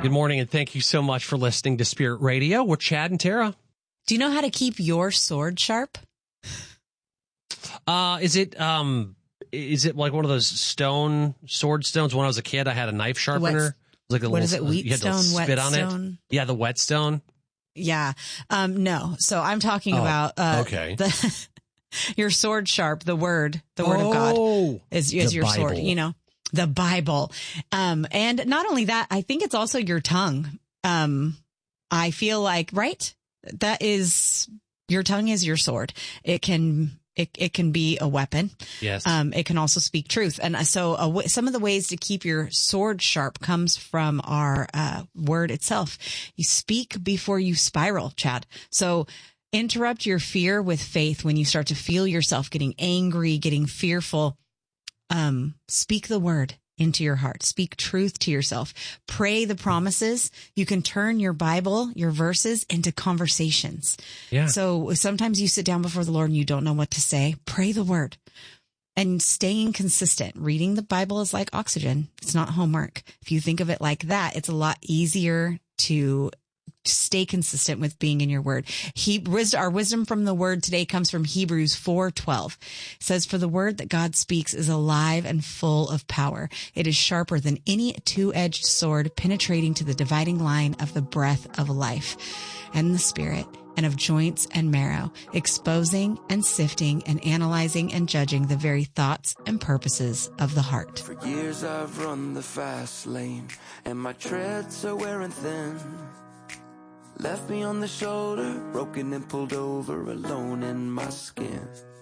Good morning, and thank you so much for listening to Spirit Radio. We're Chad and Tara. Do you know how to keep your sword sharp? Is it like one of those sword stones? When I was a kid, I had a knife sharpener. It was like a what is it? Wheat you had stone, to spit wet on stone? it. Yeah, the whetstone. Yeah. No. So I'm talking about your sword sharp, the word of God is your Bible. sword, you know, the Bible. And not only that, I think it's also your tongue. I feel like, right? That is, your tongue is your sword. It can be a weapon. Yes. It can also speak truth. And so some of the ways to keep your sword sharp comes from our word itself. You speak before you spiral, Chad. So interrupt your fear with faith when you start to feel yourself getting angry, getting fearful. Speak the word into your heart. Speak truth to yourself. Pray the promises. You can turn your Bible, your verses into conversations. Yeah. So sometimes you sit down before the Lord and you don't know what to say. Pray the word and staying consistent. Reading the Bible is like oxygen. It's not homework. If you think of it like that, it's a lot easier to stay consistent with being in your word. Our wisdom from the word today comes from Hebrews 4:12. It says, "For the word that God speaks is alive and full of power. It is sharper than any two-edged sword, penetrating to the dividing line of the breath of life and the spirit, and of joints and marrow, exposing and sifting and analyzing and judging the very thoughts and purposes of the heart." For years I've run the fast lane, and my tread's are wearing thin. Left me on the shoulder, broken and pulled over, alone in my skin.